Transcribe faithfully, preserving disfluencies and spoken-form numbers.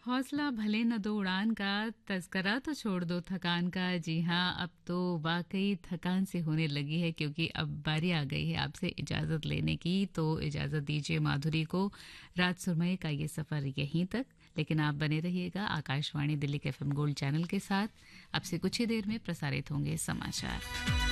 हौसला भले न दो उड़ान का, तज़किरा तो छोड़ दो थकान का। जी हाँ, अब तो वाकई थकान से होने लगी है, क्योंकि अब बारी आ गई है आपसे इजाज़त लेने की। तो इजाज़त दीजिए माधुरी को रात सुरमई का ये सफ़र यहीं तक। लेकिन आप बने रहिएगा आकाशवाणी दिल्ली के एफ एम गोल्ड चैनल के साथ। अब से कुछ ही देर में प्रसारित होंगे समाचार।